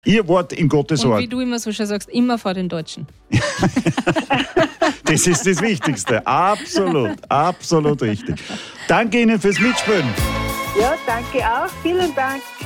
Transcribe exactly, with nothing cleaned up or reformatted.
Ihr Wort in Gottes Und Wort. wie du immer so schön sagst, immer vor den Deutschen. Das ist das Wichtigste. Absolut, absolut richtig. Danke Ihnen fürs Mitspielen. Ja, danke auch. Vielen Dank.